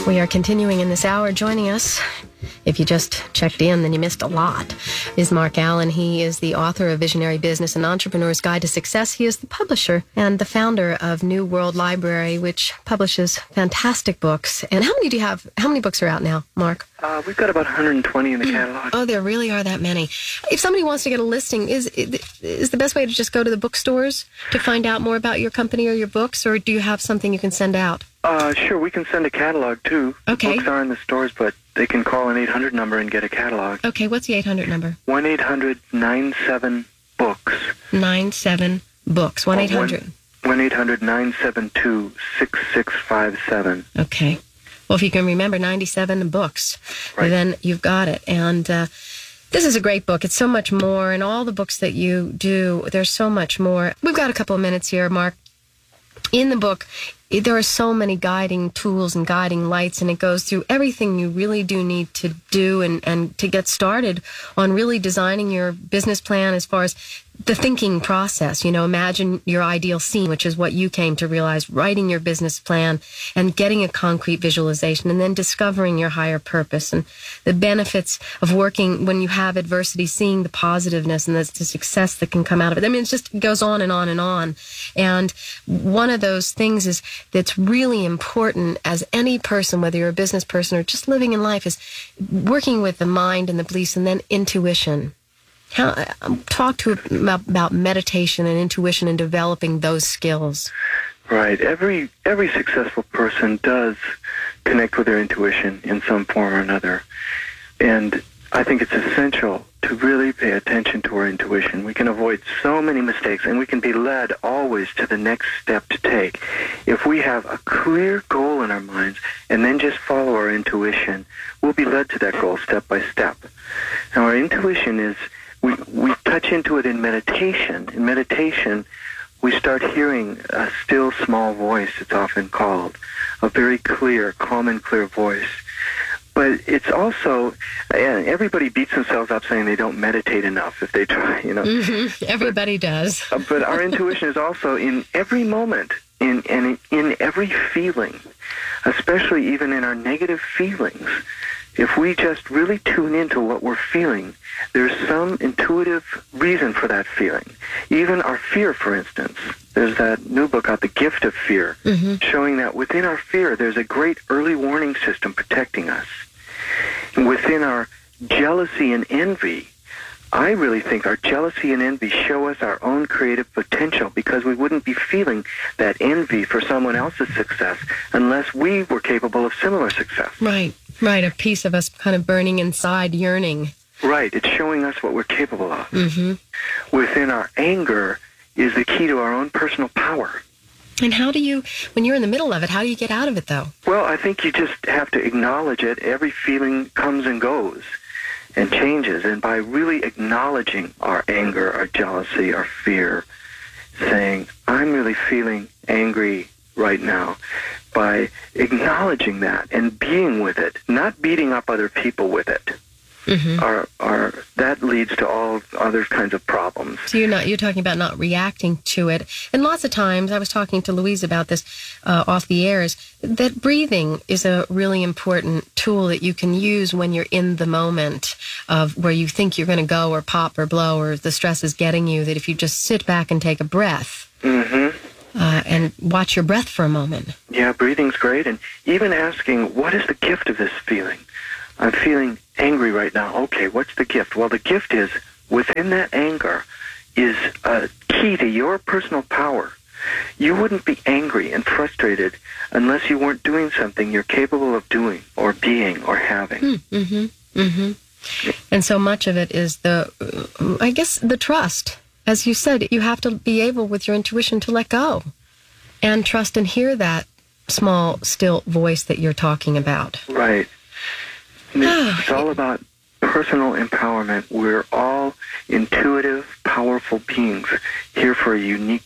We are continuing in this hour. Joining us, if you just checked in, then you missed a lot, is Mark Allen. He is the author of Visionary Business, An Entrepreneur's Guide to Success. He is the publisher and the founder of New World Library, which publishes fantastic books. And how many do you have? How many books are out now, Mark? We've got about 120 in the catalog. Oh, there really are that many. If somebody wants to get a listing, is the best way to just go to the bookstores to find out more about your company or your books, or do you have something you can send out? Sure, we can send a catalog, too. Okay. The books are in the stores, but they can call an 800 number and get a catalog. Okay, what's the 800 number? 1-800-97-BOOKS. 97-BOOKS. 1-800. 1-800-972-6657. Okay. Well, if you can remember 97 books, Right. then you've got it. And this is a great book. It's so much more. And all the books that you do, there's so much more. We've got a couple of minutes here, Mark. In the book, there are so many guiding tools and guiding lights, and it goes through everything you really do need to do and to get started on really designing your business plan as far as the thinking process. You know, imagine your ideal scene, which is what you came to realize, writing your business plan and getting a concrete visualization, and then discovering your higher purpose and the benefits of working when you have adversity, seeing the positiveness and the success that can come out of it. I mean, it just goes on and on and on. And one of those things is that's really important as any person, whether you're a business person or just living in life, is working with the mind and the beliefs, and then intuition. Talk to about meditation and intuition and developing those skills. Right. Every successful person does connect with their intuition in some form or another. And I think it's essential to really pay attention to our intuition. We can avoid so many mistakes, and we can be led always to the next step to take. If we have a clear goal in our minds and then just follow our intuition, we'll be led to that goal step by step. Now, our intuition is, we touch into it in meditation. In meditation, we start hearing a still small voice, it's often called, a very clear, calm and clear voice. But it's also, everybody beats themselves up saying they don't meditate enough if they try, you know. Mm-hmm. Everybody does. But our intuition is also in every moment, in every feeling, especially even in our negative feelings. If we just really tune into what we're feeling, there's some intuitive reason for that feeling. Even our fear, for instance. There's that new book out, The Gift of Fear, showing that within our fear, there's a great early warning system protecting us. And within our jealousy and envy, I really think our jealousy and envy show us our own creative potential, because we wouldn't be feeling that envy for someone else's success unless we were capable of similar success. Right. A piece of us kind of burning inside, yearning. Right. It's showing us what we're capable of. Mm-hmm. Within our anger is the key to our own personal power. And how do you, when you're in the middle of it, how do you get out of it, though? Well, I think you just have to acknowledge it. Every feeling comes and goes and changes. And by really acknowledging our anger, our jealousy, our fear, saying, I'm really feeling angry right now, by acknowledging that and being with it, not beating up other people with it, that leads to all other kinds of problems. So you're talking about not reacting to it. And lots of times, I was talking to Louise about this off the air, is that breathing is a really important tool that you can use when you're in the moment of where you think you're going to go or pop or blow or the stress is getting you, that if you just sit back and take a breath, and watch your breath for a moment. Yeah, breathing's great. And even asking, what is the gift of this feeling? I'm feeling angry right now. Okay, what's the gift? Well, the gift is, within that anger is a key to your personal power. You wouldn't be angry and frustrated unless you weren't doing something you're capable of doing or being or having. And so much of it is the trust. As you said, you have to be able with your intuition to let go and trust and hear that small, still voice that you're talking about. Right. It's all about personal empowerment. We're all intuitive, powerful beings here for a unique